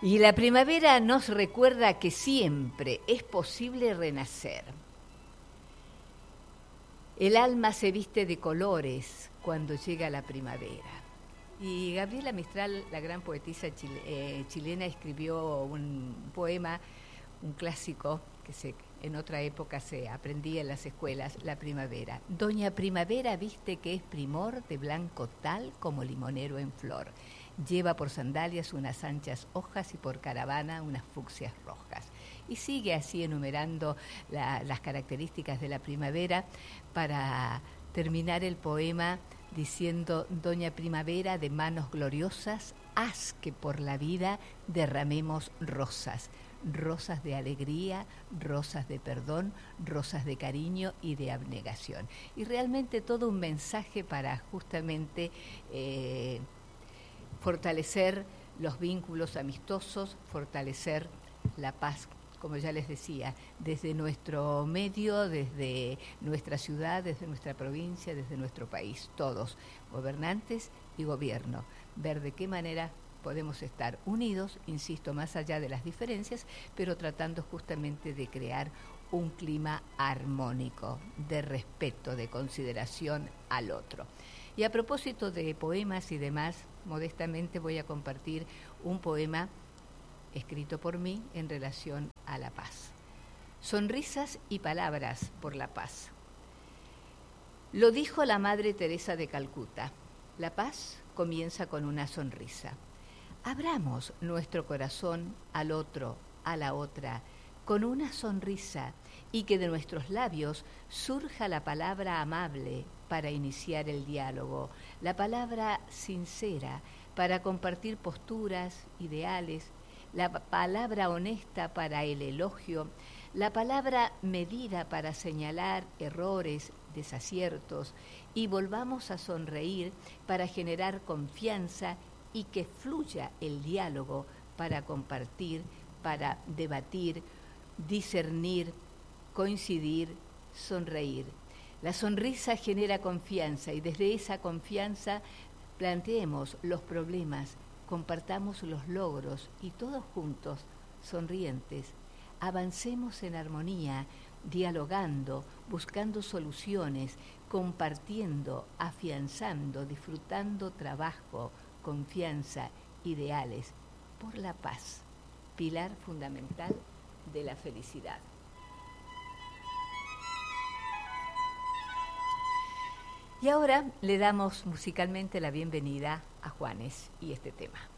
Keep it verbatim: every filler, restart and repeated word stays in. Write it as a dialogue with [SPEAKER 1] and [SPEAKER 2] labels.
[SPEAKER 1] Y la primavera nos recuerda que siempre es posible renacer. El alma se viste de colores cuando llega la primavera. Y Gabriela Mistral, la gran poetisa chile, eh, chilena, escribió un poema, un clásico que se, en otra época se aprendía en las escuelas, La primavera. Doña Primavera viste que es primor de blanco tal como limonero en flor. Lleva por sandalias unas anchas hojas y por caravana unas fucsias rojas. Y sigue así enumerando la, las características de la primavera para terminar el poema diciendo: Doña Primavera de manos gloriosas, haz que por la vida derramemos rosas, rosas de alegría, rosas de perdón, rosas de cariño y de abnegación. Y realmente todo un mensaje para justamente eh, fortalecer los vínculos amistosos, fortalecer la paz, como ya les decía, desde nuestro medio, desde nuestra ciudad, desde nuestra provincia, desde nuestro país, todos, gobernantes y gobierno, ver de qué manera podemos estar unidos, insisto, más allá de las diferencias, pero tratando justamente de crear un clima armónico, de respeto, de consideración al otro. Y a propósito de poemas y demás, modestamente voy a compartir un poema escrito por mí en relación a la paz. Sonrisas y palabras por la paz. Lo dijo la Madre Teresa de Calcuta: la paz comienza con una sonrisa. Abramos nuestro corazón al otro, a la otra, con una sonrisa, y que de nuestros labios surja la palabra amable para iniciar el diálogo, la palabra sincera para compartir posturas, ideales, la palabra honesta para el elogio, la palabra medida para señalar errores, desaciertos, y volvamos a sonreír para generar confianza y que fluya el diálogo para compartir, para debatir, discernir, coincidir, sonreír. La sonrisa genera confianza y desde esa confianza planteemos los problemas, compartamos los logros y todos juntos, sonrientes, avancemos en armonía, dialogando, buscando soluciones, compartiendo, afianzando, disfrutando trabajo, confianza, ideales, por la paz, pilar fundamental de la felicidad. Y ahora le damos musicalmente la bienvenida a Juanes y este tema.